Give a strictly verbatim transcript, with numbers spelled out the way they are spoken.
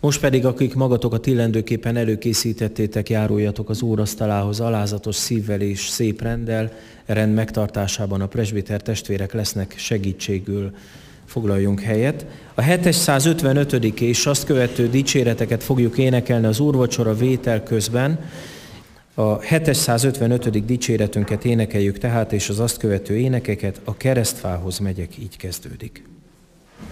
Most pedig, akik magatokat illendőképpen előkészítettétek, járuljatok az úrasztalához alázatos szívvel és szép renddel, rend megtartásában a presbiter testvérek lesznek segítségül. Foglaljunk helyet. A hétszázötvenötödik és azt követő dicséreteket fogjuk énekelni az úrvacsora vétel közben. A hétszázötvenötödik dicséretünket énekeljük tehát, és az azt követő énekeket, a keresztfához megyek, így kezdődik.